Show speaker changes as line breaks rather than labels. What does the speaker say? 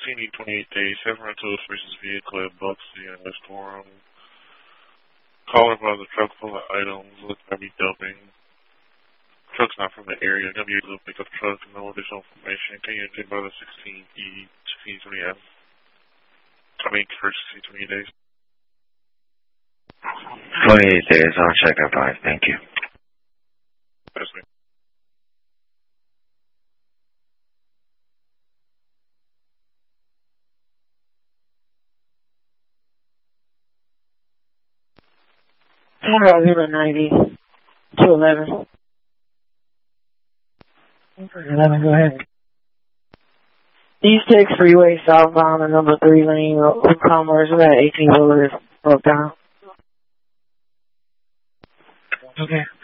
need 28 days. Have rental versus vehicle at Bucksy and West Forum. Caller by the truck full of items. Looks like be dumping. Truck's not from the area. Gonna be able to pick up truck. No additional information. Can you take by the 16E, 1620F? I mean, for 1620 days.
28 days. I'll check at 5. Thank you.
Yes, ma'am.
Tomorrow 090 211. 11, go ahead. East Texas Freeway southbound and number 3 lane of Commerce. We got 18 wheelers broke down. Okay.